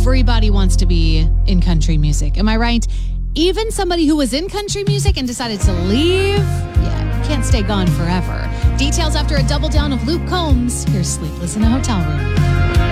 everybody wants to be in country music. Am I right? Even somebody who was in country music and decided to leave, can't stay gone forever. Details after a double down of Luke Combs. Here's Sleepless in a Hotel Room.